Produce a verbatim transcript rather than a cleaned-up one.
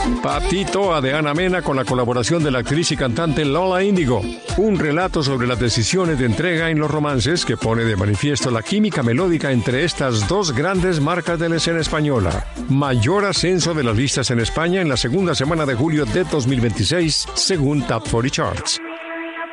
Patitoa de Ana Mena con la colaboración de la actriz y cantante Lola Índigo. Un relato sobre las decisiones de entrega en los romances que pone de manifiesto la química melódica entre estas dos grandes marcas de la escena española. Mayor ascenso de las listas en España en la segunda semana de julio de dos mil veintiséis, según Top cuarenta Charts.